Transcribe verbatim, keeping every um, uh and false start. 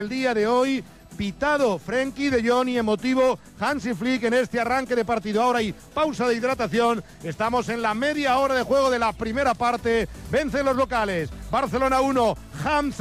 El día de hoy, pitado Frenkie de Jong y emotivo Hansi Flick en este arranque de partido. Ahora hay pausa de hidratación. Estamos en la media hora de juego de la primera parte. Vencen los locales. Barcelona uno, Hamza.